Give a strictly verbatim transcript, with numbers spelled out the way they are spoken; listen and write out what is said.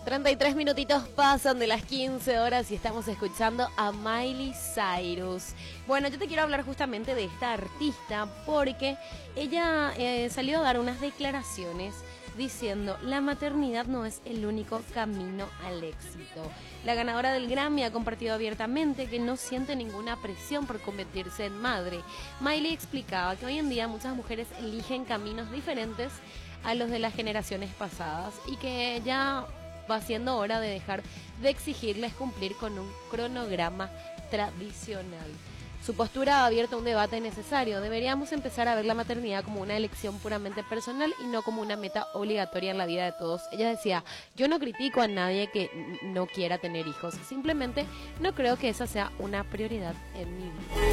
treinta y tres minutitos pasan de las quince horas y estamos escuchando a Miley Cyrus. Bueno, yo te quiero hablar justamente de esta artista porque ella eh, salió a dar unas declaraciones diciendo: la maternidad no es el único camino al éxito. La ganadora del Grammy ha compartido abiertamente que no siente ninguna presión por convertirse en madre. Miley explicaba que hoy en día muchas mujeres eligen caminos diferentes a los de las generaciones pasadas y que ya va siendo hora de dejar de exigirles cumplir con un cronograma tradicional. Su postura ha abierto un debate necesario. Deberíamos empezar a ver la maternidad como una elección puramente personal y no como una meta obligatoria en la vida de todos. Ella decía: yo no critico a nadie que no quiera tener hijos, simplemente no creo que esa sea una prioridad en mi vida.